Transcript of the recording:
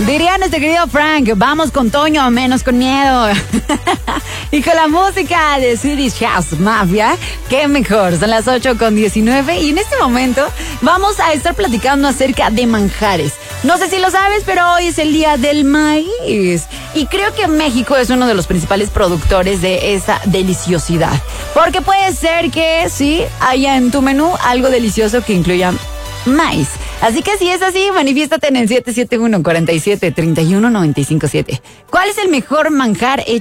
Diría nuestro querido Frank, vamos con Toño, menos con miedo. Y con la música de Swedish House Mafia, qué mejor, son las 8:19 y en este momento vamos a estar platicando acerca de manjares. No sé si lo sabes, pero hoy es el día del maíz y creo que México es uno de los principales productores de esa deliciosidad. Porque puede ser que sí haya en tu menú algo delicioso que incluya maíz. Así que si es así, manifiéstate en el 771-47-31-957. ¿Cuál es el mejor manjar